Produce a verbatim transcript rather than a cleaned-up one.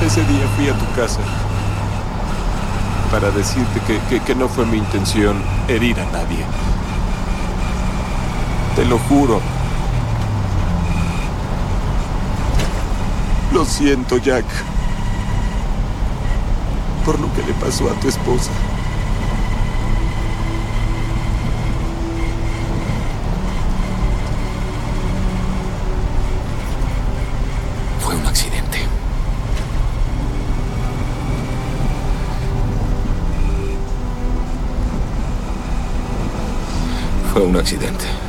Ese día fui a tu casa para decirte que, que, que no fue mi intención herir a nadie. Te lo juro. Lo siento, Jack, por lo que le pasó a tu esposa. Fue un accidente. Fue un accidente.